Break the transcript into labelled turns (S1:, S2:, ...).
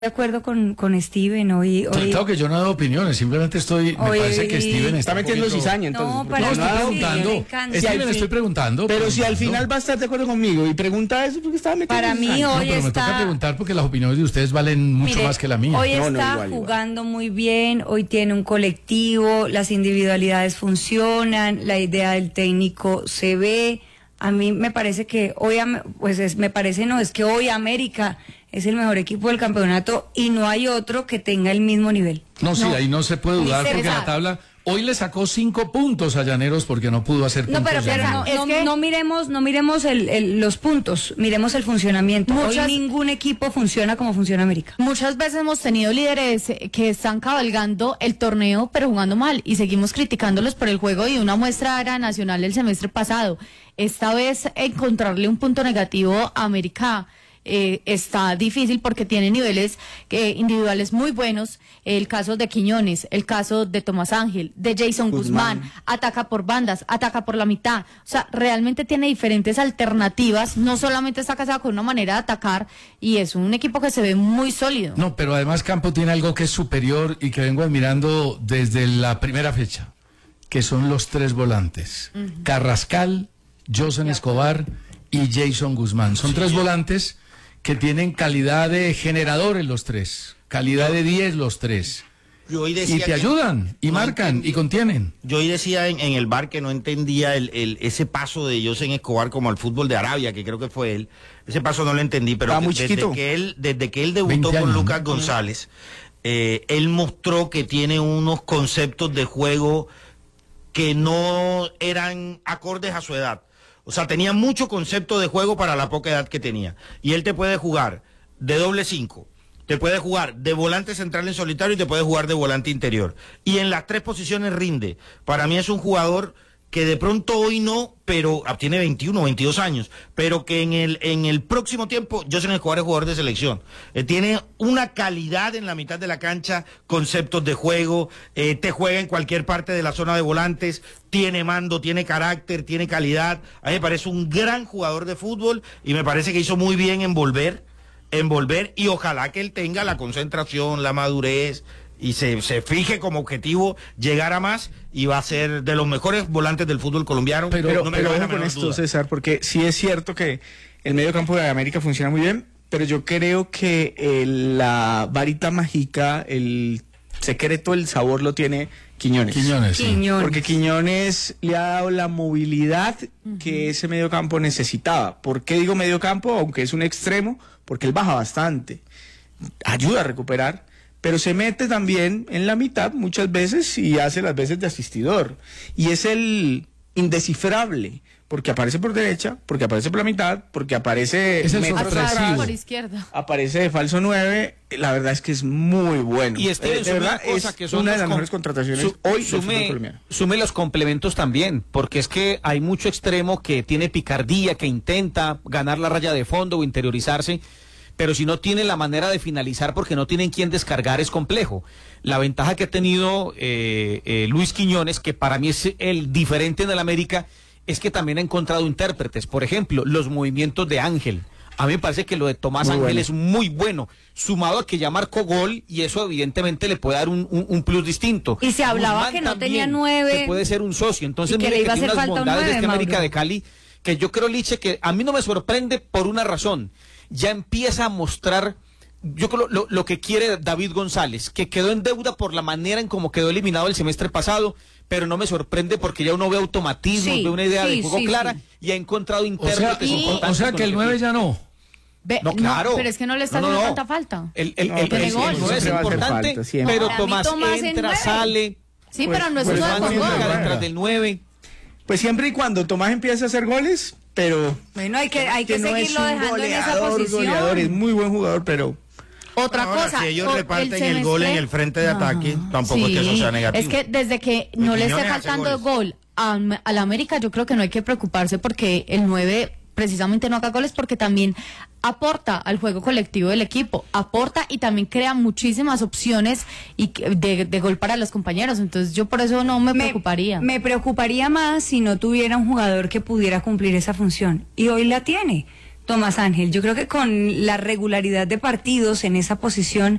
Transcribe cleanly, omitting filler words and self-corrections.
S1: de acuerdo con Steven
S2: Claro que yo no he dado opiniones, simplemente me parece que Steven
S3: está metiendo cizaña, entonces.
S1: No, para
S2: estoy preguntando. Steven, estoy preguntando.
S3: Pero si al final va a estar de acuerdo conmigo y pregunta eso porque estaba metiendo
S1: para
S3: cizaña.
S1: mí hoy
S2: pero me toca preguntar porque las opiniones de ustedes valen mucho más que la mía.
S1: Hoy está jugando muy bien, hoy tiene un colectivo, las individualidades funcionan, la idea del técnico se ve. A mí me parece que hoy, es que hoy América es el mejor equipo del campeonato y no hay otro que tenga el mismo nivel.
S2: No, sí, ahí no se puede dudar porque la tabla hoy le sacó 5 puntos a Llaneros porque no pudo hacer puntos.
S1: No miremos los puntos, miremos el funcionamiento. Hoy ningún equipo funciona como funciona América.
S4: Muchas veces hemos tenido líderes que están cabalgando el torneo pero jugando mal y seguimos criticándolos por el juego, y una muestra era Nacional el semestre pasado. Esta vez encontrarle un punto negativo a América está difícil porque tiene niveles individuales muy buenos. El caso de Quiñones, el caso de Tomás Ángel, de Jason Guzmán, ataca por bandas, ataca por la mitad, o sea, realmente tiene diferentes alternativas, no solamente está casado con una manera de atacar, y es un equipo que se ve muy sólido.
S2: No, pero además Campo tiene algo que es superior y que vengo admirando desde la primera fecha, que son los 3 volantes, Carrascal, Josen Escobar y Jason Guzmán. Son 3 volantes que tienen calidad de generador en los 3, calidad de 10 los 3. Y te ayudan, y marcan, y contienen.
S5: Yo hoy decía en el bar que no entendía ese paso de Josen Escobar como al fútbol de Arabia, que creo que fue él. Ese paso no lo entendí, pero desde que él debutó con Lucas González, él mostró que tiene unos conceptos de juego que no eran acordes a su edad. O sea, tenía mucho concepto de juego para la poca edad que tenía. Y él te puede jugar de doble 5, te puede jugar de volante central en solitario y te puede jugar de volante interior. Y en las 3 posiciones rinde. Para mí es un jugador que de pronto hoy no, pero tiene 21, 22 años, pero que en el próximo tiempo, Josen Escobar es jugador de selección. Tiene una calidad en la mitad de la cancha, conceptos de juego, te juega en cualquier parte de la zona de volantes, tiene mando, tiene carácter, tiene calidad. A mí me parece un gran jugador de fútbol y me parece que hizo muy bien en volver, y ojalá que él tenga la concentración, la madurez, y se fije como objetivo llegar a más, y va a ser de los mejores volantes del fútbol colombiano.
S3: Pero ojo con esto, César, porque sí es cierto que el medio campo de América funciona muy bien, pero yo creo que la varita mágica, el secreto, el sabor lo tiene Quiñones.
S2: Sí.
S3: Porque Quiñones le ha dado la movilidad que ese medio campo necesitaba. ¿Por qué digo medio campo? Aunque es un extremo, porque él baja bastante, ayuda a recuperar, pero se mete también en la mitad muchas veces y hace las veces de asistidor. Y es el indescifrable, porque aparece por derecha, porque aparece por la mitad, porque aparece
S4: por izquierda,
S3: aparece de falso 9. La verdad es que es muy bueno.
S6: Y
S3: de verdad es una de las mejores contrataciones hoy del fútbol colombiano.
S6: Sume los complementos también, porque es que hay mucho extremo que tiene picardía, que intenta ganar la raya de fondo o interiorizarse, pero si no tienen la manera de finalizar porque no tienen quien descargar, es complejo. La ventaja que ha tenido Luis Quiñones, que para mí es el diferente en el América, es que también ha encontrado intérpretes. Por ejemplo, los movimientos de Ángel. A mí me parece que lo de Tomás Ángel es muy bueno, sumado a que ya marcó gol, y eso evidentemente le puede dar un plus distinto.
S1: Y se hablaba
S6: Guzmán
S1: que no
S6: también,
S1: tenía 9.
S6: que puede ser un socio. Entonces,
S1: que le iba a hacer
S6: tiene unas
S1: falta
S6: bondades
S1: 9,
S6: de este América
S1: Mauro.
S6: de Cali, que yo creo, Liche, que a mí no me sorprende por una razón. Ya empieza a mostrar, yo creo, lo que quiere David González, que quedó en deuda por la manera en cómo quedó eliminado el semestre pasado, pero no me sorprende porque ya uno ve automatismos, ve una idea de juego clara, y ha encontrado intérpretes importantes.
S2: O sea que el 9 ya no.
S6: No, claro.
S4: Pero es que no le está haciendo tanta falta.
S6: El 9 es importante, pero Tomás entra, sale.
S4: Sí, pero no es un 9 por gol.
S6: Detrás del 9.
S3: Pues siempre y cuando Tomás empiece a hacer goles, pero
S1: bueno, hay que
S3: no
S1: seguirlo
S3: es un
S1: dejando en esa posición.
S3: goleador, es muy buen jugador, pero
S4: Otra
S5: Ahora,
S4: cosa,
S5: si ellos reparten el gol en el frente de ataque, tampoco es que eso sea negativo.
S4: Es que desde que no le esté faltando gol a la América, yo creo que no hay que preocuparse porque el 9 precisamente no haga goles, porque también aporta al juego colectivo del equipo, aporta y también crea muchísimas opciones de gol para los compañeros. Entonces yo por eso no me preocuparía.
S1: Me preocuparía más si no tuviera un jugador que pudiera cumplir esa función, y hoy la tiene. Tomás Ángel. Yo creo que con la regularidad de partidos en esa posición